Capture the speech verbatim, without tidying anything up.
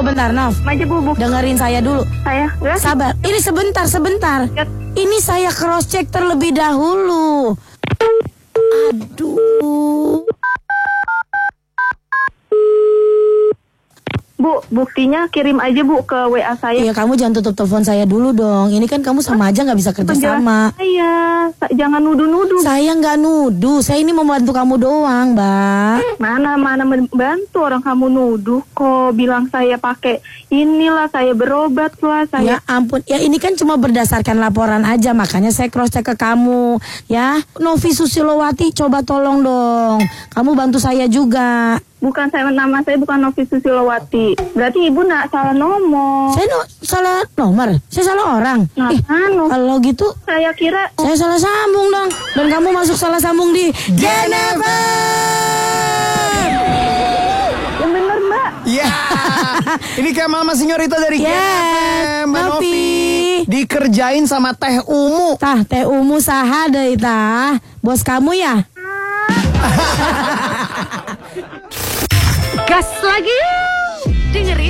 tunggu bentar, Nov. Aja bubuk. Dengerin saya dulu. Saya, ya. Sabar. Ini sebentar, sebentar. Ya. Ini saya cross check terlebih dahulu. Aduh. Bu, buktinya kirim aja Bu ke W A saya. Iya, kamu jangan tutup telepon saya dulu dong. Ini kan kamu sama aja nggak bisa kerja sama. Saya, jangan nuduh-nuduh. Saya nggak nuduh. Saya ini mau bantu kamu doang, Mbak. Mana mana membantu orang kamu nuduh kok bilang saya pakai inilah saya berobat lah saya. Ya ampun, ya ini kan cuma berdasarkan laporan aja, makanya saya cross check ke kamu. Ya, Novi Susilowati, coba tolong dong. Kamu bantu saya juga. Bukan saya, nama saya bukan Novi Susilowati. Berarti ibu nak salah nomor. Saya no, salah nomor, saya salah orang. Nah, eh, anu. kalau gitu Saya kira saya salah sambung dong. Dan kamu masuk salah sambung di Jennifer. yang bener Mbak. Iya. Ini kayak Mama Sinyorita dari Yes, Jennifer, Mbak Novi. Novi. Dikerjain sama Teh Umu. Tah, Teh Umu saha deui tah? Bos kamu ya? Gas lagi. Dengerin